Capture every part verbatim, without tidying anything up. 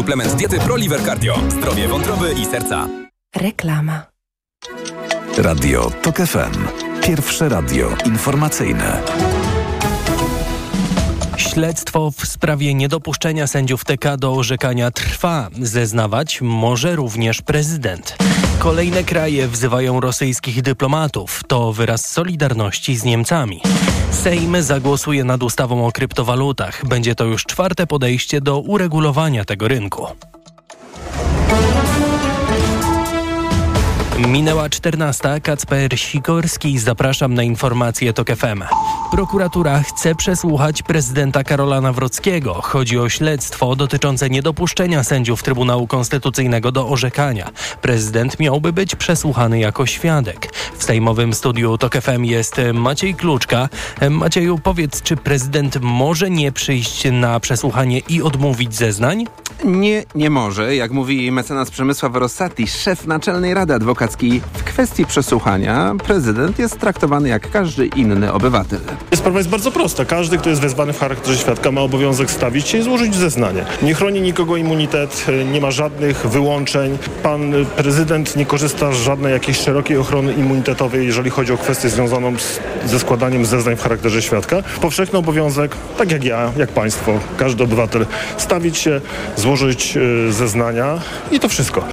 Suplement diety ProLiver Cardio. Zdrowie wątroby i serca. Reklama. Radio TOK F M. Pierwsze radio informacyjne. Śledztwo w sprawie niedopuszczenia sędziów T K do orzekania trwa. Zeznawać może również prezydent. Kolejne kraje wzywają rosyjskich dyplomatów. To wyraz solidarności z Niemcami. Sejm zagłosuje nad ustawą o kryptowalutach. Będzie to już czwarte podejście do uregulowania tego rynku. Minęła czternasta. Kacper Sikorski. Zapraszam na informacje TOK F M. Prokuratura chce przesłuchać prezydenta Karola Nawrockiego. Chodzi o śledztwo dotyczące niedopuszczenia sędziów Trybunału Konstytucyjnego do orzekania. Prezydent miałby być przesłuchany jako świadek. W sejmowym studiu TOK F M jest Maciej Kluczka. Macieju, powiedz, czy prezydent może nie przyjść na przesłuchanie i odmówić zeznań? Nie, nie może. Jak mówi mecenas Przemysław Rossati, szef Naczelnej Rady Adwokackiej, w kwestii przesłuchania prezydent jest traktowany jak każdy inny obywatel. Sprawa jest bardzo prosta. Każdy, kto jest wezwany w charakterze świadka, ma obowiązek stawić się i złożyć zeznanie. Nie chroni nikogo immunitet, nie ma żadnych wyłączeń. Pan prezydent nie korzysta z żadnej jakiejś szerokiej ochrony immunitetowej, jeżeli chodzi o kwestię związaną z, ze składaniem zeznań w charakterze świadka. Powszechny obowiązek, tak jak ja, jak państwo, każdy obywatel, stawić się, złożyć y, zeznania i to wszystko.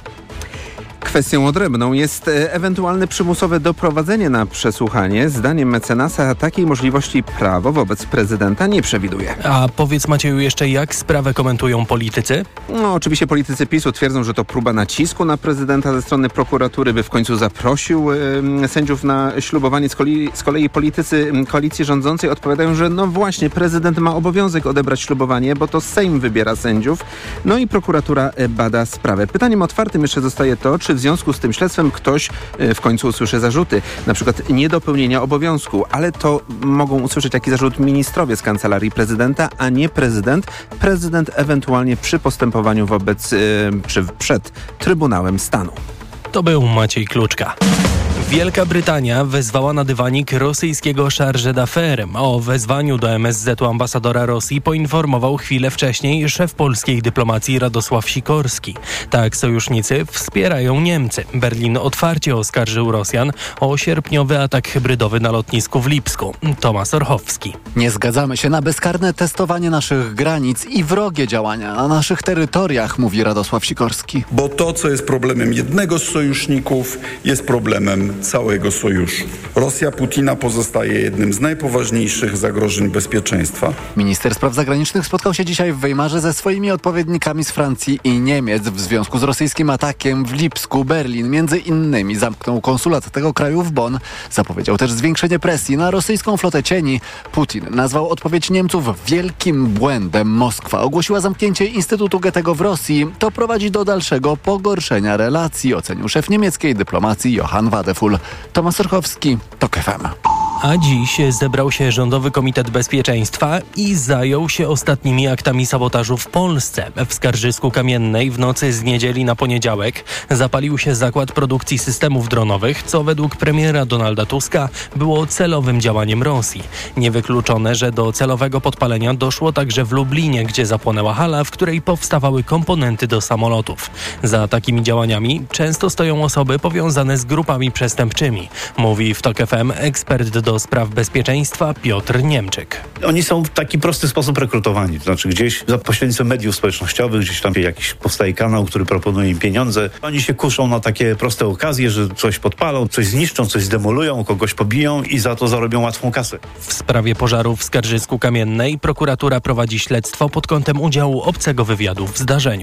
Kwestią odrębną jest ewentualne przymusowe doprowadzenie na przesłuchanie. Zdaniem mecenasa takiej możliwości prawo wobec prezydenta nie przewiduje. A powiedz, Macieju, jeszcze jak sprawę komentują politycy? No, oczywiście politycy PiSu twierdzą, że to próba nacisku na prezydenta ze strony prokuratury, by w końcu zaprosił y, sędziów na ślubowanie. Z kolei, z kolei politycy koalicji rządzącej odpowiadają, że no właśnie, prezydent ma obowiązek odebrać ślubowanie, bo to Sejm wybiera sędziów. No i prokuratura bada sprawę. Pytaniem otwartym jeszcze zostaje to, czy w związku z tym śledztwem ktoś w końcu usłyszy zarzuty, na przykład niedopełnienia obowiązku, ale to mogą usłyszeć taki zarzut ministrowie z Kancelarii Prezydenta, a nie prezydent. Prezydent ewentualnie przy postępowaniu wobec, yy, czy przed Trybunałem Stanu. To był Maciej Kluczka. Wielka Brytania wezwała na dywanik rosyjskiego chargé d'affaires. O wezwaniu do M S Z-u ambasadora Rosji poinformował chwilę wcześniej szef polskiej dyplomacji Radosław Sikorski. Tak sojusznicy wspierają Niemcy. Berlin otwarcie oskarżył Rosjan o sierpniowy atak hybrydowy na lotnisku w Lipsku. Tomasz Orchowski. Nie zgadzamy się na bezkarne testowanie naszych granic i wrogie działania na naszych terytoriach, mówi Radosław Sikorski. Bo to, co jest problemem jednego z sojuszników, jest problemem całego sojuszu. Rosja Putina pozostaje jednym z najpoważniejszych zagrożeń bezpieczeństwa. Minister spraw zagranicznych spotkał się dzisiaj w Weimarze ze swoimi odpowiednikami z Francji i Niemiec w związku z rosyjskim atakiem w Lipsku. Berlin między innymi zamknął konsulat tego kraju w Bonn. Zapowiedział też zwiększenie presji na rosyjską flotę cieni. Putin nazwał odpowiedź Niemców wielkim błędem. Moskwa ogłosiła zamknięcie Instytutu Goethego w Rosji. To prowadzi do dalszego pogorszenia relacji, ocenił szef niemieckiej dyplomacji Johann Wadefull. Tomasz Orchowski, TOK F M. A dziś zebrał się Rządowy Komitet Bezpieczeństwa i zajął się ostatnimi aktami sabotażu w Polsce. W Skarżysku Kamiennej w nocy z niedzieli na poniedziałek zapalił się zakład produkcji systemów dronowych, co według premiera Donalda Tuska było celowym działaniem Rosji. Niewykluczone, że do celowego podpalenia doszło także w Lublinie, gdzie zapłonęła hala, w której powstawały komponenty do samolotów. Za takimi działaniami często stoją osoby powiązane z grupami przestępczymi, mówi w TOK F M ekspert do do spraw bezpieczeństwa Piotr Niemczyk. Oni są w taki prosty sposób rekrutowani, to znaczy gdzieś za pośrednictwem mediów społecznościowych, gdzieś tam jakiś powstaje kanał, który proponuje im pieniądze. Oni się kuszą na takie proste okazje, że coś podpalą, coś zniszczą, coś zdemolują, kogoś pobiją i za to zarobią łatwą kasę. W sprawie pożaru w Skarżysku Kamiennej prokuratura prowadzi śledztwo pod kątem udziału obcego wywiadu w zdarzeniu.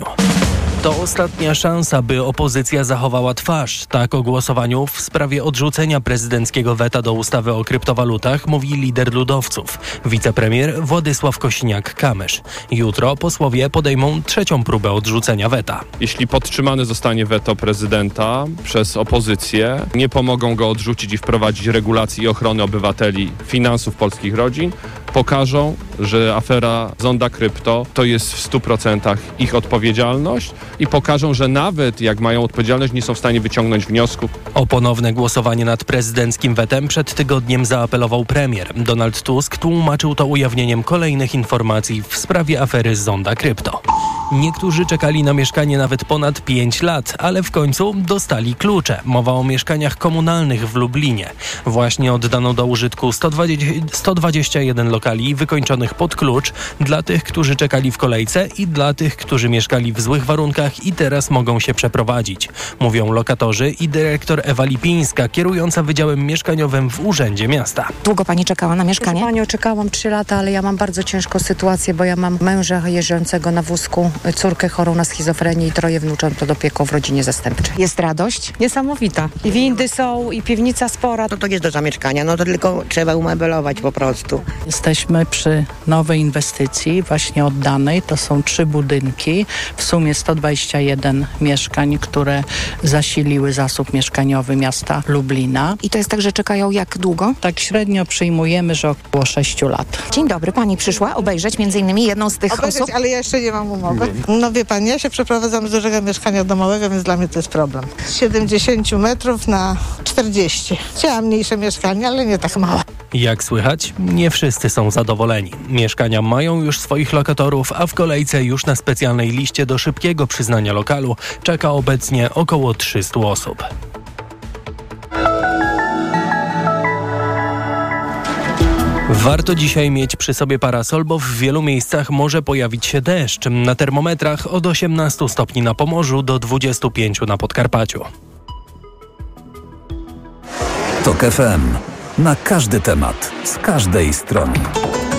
To ostatnia szansa, by opozycja zachowała twarz. Tak o głosowaniu w sprawie odrzucenia prezydenckiego weta do ustawy o kryptowalutach mówi lider ludowców, wicepremier Władysław Kosiniak-Kamysz. Jutro posłowie podejmą trzecią próbę odrzucenia weta. Jeśli podtrzymane zostanie weto prezydenta przez opozycję, nie pomogą go odrzucić i wprowadzić regulacji i ochrony obywateli, finansów polskich rodzin, pokażą, że afera Zonda Krypto to jest w stu procentach ich odpowiedzialność i pokażą, że nawet jak mają odpowiedzialność, nie są w stanie wyciągnąć wniosków. O ponowne głosowanie nad prezydenckim wetem przed tygodniem zaapelował premier. Donald Tusk tłumaczył to ujawnieniem kolejnych informacji w sprawie afery Zonda Krypto. Niektórzy czekali na mieszkanie nawet ponad pięć lat, ale w końcu dostali klucze. Mowa o mieszkaniach komunalnych w Lublinie. Właśnie oddano do użytku sto dwadzieścia jeden lokali wykończonych pod klucz dla tych, którzy czekali w kolejce i dla tych, którzy mieszkali w złych warunkach i teraz mogą się przeprowadzić. Mówią lokatorzy i dyrektor Ewa Lipińska, kierująca Wydziałem Mieszkaniowym w Urzędzie Miasta. Długo pani czekała na mieszkanie? Proszę panią, czekałam trzy lata, ale ja mam bardzo ciężką sytuację, bo ja mam męża jeżdżącego na wózku, córkę chorą na schizofrenię i troje wnucząt pod opieką w rodzinie zastępczej. Jest radość? Niesamowita. I windy są, i piwnica spora. No to jest do zamieszkania, no to tylko trzeba umebelować po prostu. Jesteśmy przy nowej inwestycji, właśnie oddanej. To są trzy budynki, w sumie sto dwadzieścia jeden mieszkań, które zasiliły zasób mieszkaniowy miasta Lublina. I to jest tak, że czekają jak długo? Tak średnio przyjmujemy, że około sześciu lat. Dzień dobry, pani przyszła obejrzeć między innymi jedną z tych obejrzeć, osób? Ale ja jeszcze nie mam umowy. No wie pani, ja się przeprowadzam z dużego mieszkania domowego, więc dla mnie to jest problem. Z siedemdziesiąt metrów na czterdzieści. Chciałam mniejsze mieszkanie, ale nie tak małe. Jak słychać, nie wszyscy są zadowoleni. Mieszkania mają już swoich lokatorów, a w kolejce już na specjalnej liście do szybkiego przyznania lokalu czeka obecnie około trzysta osób. Warto dzisiaj mieć przy sobie parasol, bo w wielu miejscach może pojawić się deszcz. Na termometrach od osiemnastu stopni na Pomorzu do dwudziestu pięciu na Podkarpaciu. Tok F M. Na każdy temat, z każdej strony.